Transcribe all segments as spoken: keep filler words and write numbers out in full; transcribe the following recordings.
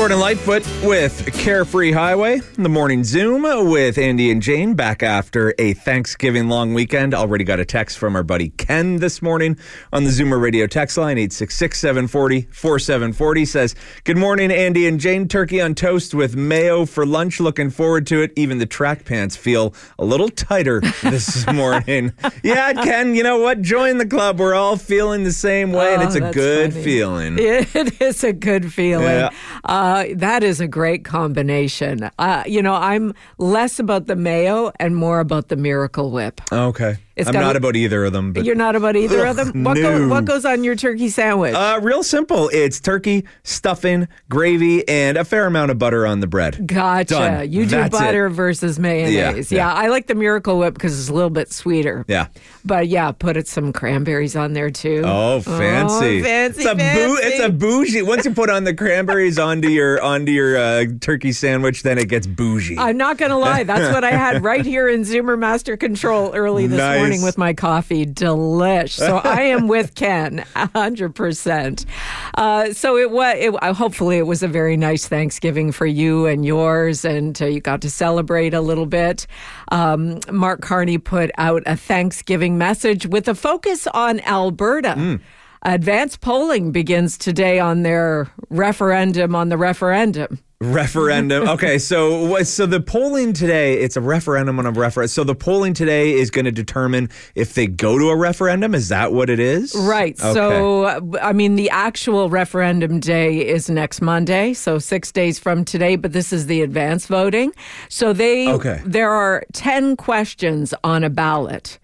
Jordan Lightfoot with Carefree Highway. The Morning Zoom with Andy and Jane back after a Thanksgiving long weekend. Already got a text from our buddy Ken this morning on the Zoomer Radio text line. eight six six, seven four zero, four seven four zero says, "Good morning, Andy and Jane. Turkey on toast with mayo for lunch. Looking forward to it. Even the track pants feel a little tighter this morning." Yeah, Ken, you know what? Join the club. We're all feeling the same way, oh, and it's a good funny. feeling. It is a good feeling. Yeah. Uh, that is a great combination. Uh, you know, I'm less about the mayo and more about the Miracle Whip. Okay. It's I'm got not a- about either of them. But You're not about either of them? What, no. go, what goes on your turkey sandwich? Uh, real simple. It's turkey, stuffing, gravy, and a fair amount of butter on the bread. Gotcha. Done. You do That's butter it. versus mayonnaise. Yeah, Yeah, yeah. I like the Miracle Whip because it's a little bit sweeter. Yeah. But yeah, put it some cranberries on there too. Oh, fancy! Oh, fancy, it's a fancy. bou- It's a bougie. Once you put on the cranberries onto your onto your uh, turkey sandwich, then it gets bougie. I'm not going to lie. That's what I had right here in Zoomer Master Control early this Nice. morning with my coffee. Delish. So I am with Ken, one hundred percent. Uh, so it was, it, uh, hopefully it was a very nice Thanksgiving for you and yours, and uh, you got to celebrate a little bit. Um, Mark Carney put out a Thanksgiving message with a focus on Alberta. Mm. Advanced polling begins today on their referendum on the referendum. Referendum. Okay, so what- so the polling today, it's a referendum on a referendum. So the polling today is going to determine if they go to a referendum. Is that what it is? Right. Okay. So, I mean, the actual referendum day is next Monday, so six days from today, but this is the advance voting. So they, Okay. there are ten questions on a ballot.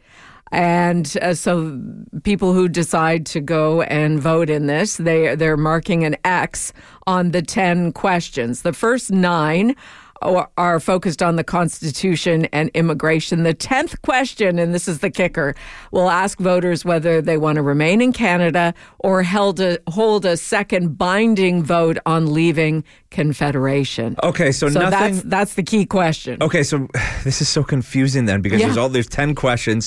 And uh, so people who decide to go and vote in this, they, they're marking an X on the ten questions. The first nine are, are focused on the Constitution and immigration. The tenth question, and this is the kicker, will ask voters whether they want to remain in Canada or held a, hold a second binding vote on leaving Confederation. Okay, so, So nothing. that's that's the key question. Okay, so this is so confusing then because Yeah. there's all there's ten questions.